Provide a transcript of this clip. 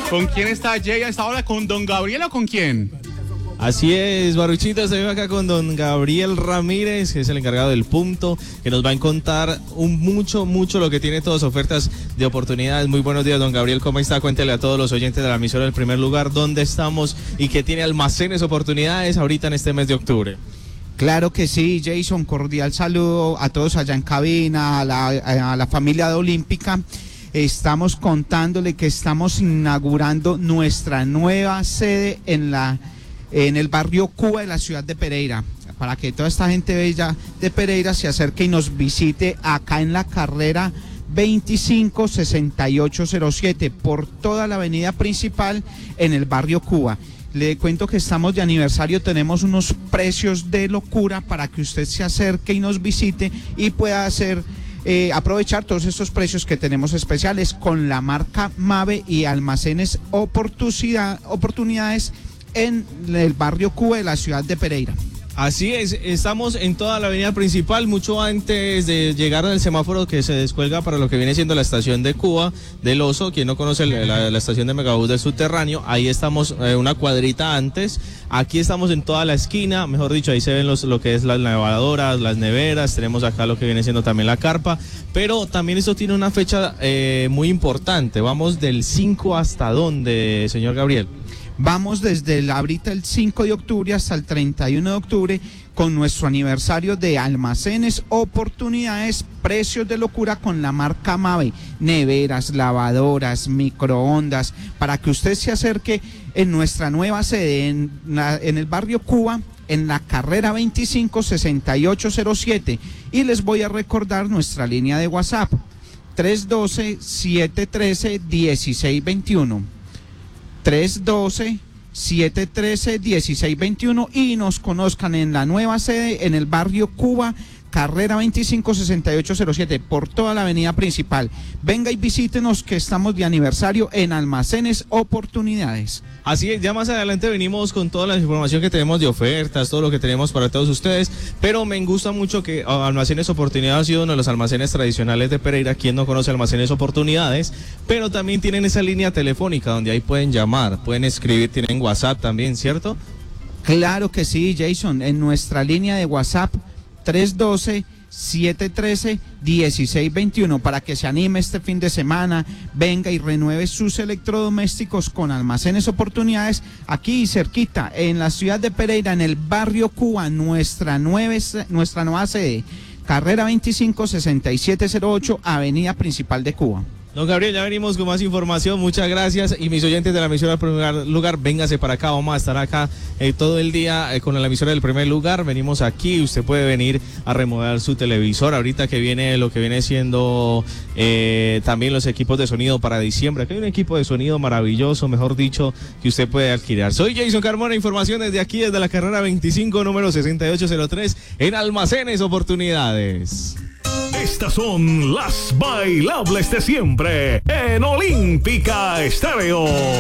¿Con quién está Jay a esta hora? ¿Con don Gabriel o con quién? Así es, Baruchito, estoy acá con don Gabriel Ramírez, que es el encargado del punto, que nos va a contar mucho lo que tiene todas ofertas de oportunidades. Muy buenos días, don Gabriel, ¿cómo está? Cuéntele a todos los oyentes de la emisora del Primer Lugar dónde estamos y que tiene almacenes oportunidades ahorita en este mes de octubre. Claro que sí, Jason, cordial saludo a todos allá en cabina, a la familia de Olímpica. Estamos contándole que estamos inaugurando nuestra nueva sede en el barrio Cuba de la ciudad de Pereira, para que toda esta gente bella de Pereira se acerque y nos visite acá en la carrera 256807 por toda la avenida principal en el barrio Cuba. Le cuento que estamos de aniversario, tenemos unos precios de locura para que usted se acerque y nos visite y pueda aprovechar todos estos precios que tenemos especiales con la marca Mave y almacenes oportunidades en el barrio Cuba de la ciudad de Pereira. Así es, estamos en toda la avenida principal, mucho antes de llegar al semáforo que se descuelga para lo que viene siendo la estación de Cuba, del Oso. Quien no conoce la estación de Megabús del Subterráneo, ahí estamos una cuadrita antes. Aquí estamos en toda la esquina, mejor dicho, ahí se ven lo que es las lavadoras, las neveras, tenemos acá lo que viene siendo también la carpa, pero también esto tiene una fecha muy importante. Vamos del 5 hasta ¿dónde, señor Gabriel? Vamos desde ahorita el 5 de octubre hasta el 31 de octubre con nuestro aniversario de almacenes, oportunidades, precios de locura con la marca Mave, neveras, lavadoras, microondas, para que usted se acerque en nuestra nueva sede en el barrio Cuba, en la carrera 256807. Y les voy a recordar nuestra línea de WhatsApp, 312-713-1621. 312-713-1621 y nos conozcan en la nueva sede en el barrio Cuba, carrera 256807 por toda la avenida principal. Venga y visítenos que estamos de aniversario en almacenes oportunidades. Así es, ya más adelante venimos con toda la información que tenemos de ofertas, todo lo que tenemos para todos ustedes, pero me gusta mucho que Almacenes Oportunidades ha sido uno de los almacenes tradicionales de Pereira. Quien no conoce Almacenes Oportunidades, pero también tienen esa línea telefónica donde ahí pueden llamar, pueden escribir, tienen WhatsApp también, ¿cierto? Claro que sí, Jason, en nuestra línea de WhatsApp 312-713-1621 para que se anime este fin de semana, venga y renueve sus electrodomésticos con Almacenes Oportunidades aquí cerquita en la ciudad de Pereira, en el barrio Cuba, nuestra nueva sede, carrera 256708, avenida principal de Cuba. Don Gabriel, ya venimos con más información, muchas gracias, y mis oyentes de la emisora del Primer Lugar, véngase para acá, vamos a estar acá todo el día con la emisora del Primer Lugar. Venimos aquí, usted puede venir a remodelar su televisor, ahorita que viene lo que viene siendo también los equipos de sonido para diciembre. Aquí hay un equipo de sonido maravilloso, mejor dicho, que usted puede adquirir. Soy Jason Carmona, información desde aquí, desde la carrera 25, número 6803, en Almacenes Oportunidades. Estas son las bailables de siempre en Olímpica Estéreo.